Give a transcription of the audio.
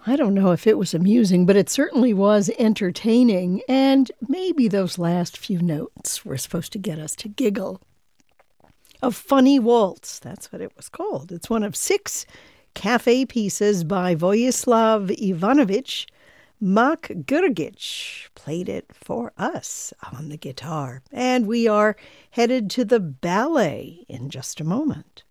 I don't know if it was amusing, but it certainly was entertaining, and maybe those last few notes were supposed to get us to giggle. A Funny Waltz, that's what it was called. It's one of 6 cafe pieces by Vojislav Ivanović. Mak Grgic played it for us on the guitar, and we are headed to the ballet in just a moment.